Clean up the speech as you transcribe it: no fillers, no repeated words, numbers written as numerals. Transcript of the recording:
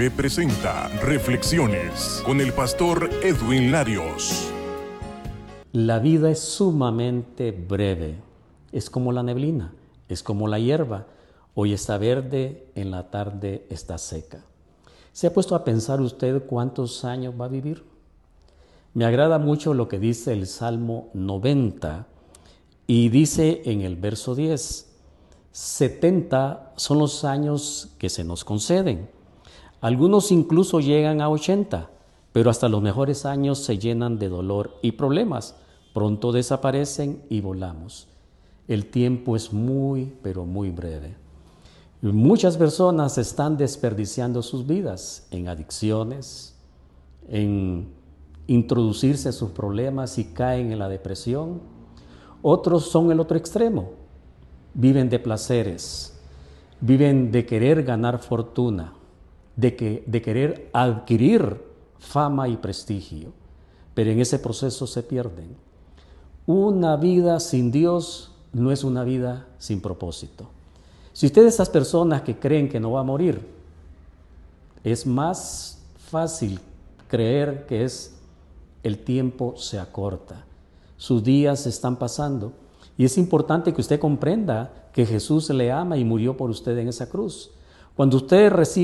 Fe presenta Reflexiones con el pastor Edwin Larios. La vida es sumamente breve. Es como la neblina, es como la hierba. Hoy está verde, en la tarde está seca. ¿Se ha puesto a pensar usted cuántos años va a vivir? Me agrada mucho lo que dice el Salmo 90 y dice en el verso 10, 70 son los años que se nos conceden. Algunos incluso llegan a 80, pero hasta los mejores años se llenan de dolor y problemas. Pronto desaparecen y volamos. El tiempo es muy, pero muy breve. Muchas personas están desperdiciando sus vidas en adicciones, en introducirse sus problemas y caen en la depresión. Otros son el otro extremo. Viven de placeres, viven de querer ganar fortuna, de querer adquirir fama y prestigio, pero en ese proceso se pierden. Una vida sin Dios no es una vida sin propósito. Si usted es esas personas que creen que no va a morir, es más fácil creer que el tiempo se acorta, sus días están pasando. Y es importante que usted comprenda que Jesús le ama y murió por usted en esa cruz. Cuando usted recibe